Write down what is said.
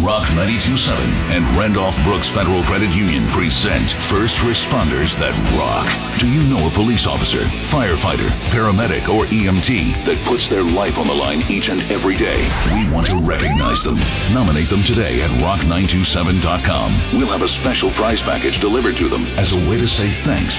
Rock 92.7 and Randolph Brooks Federal Credit Union present First Responders That Rock. Do you know a police officer, firefighter, paramedic, or EMT that puts their life on the line each and every day? We want to recognize them. Nominate them today at rock927.com. We'll have a special prize package delivered to them as a way to say thanks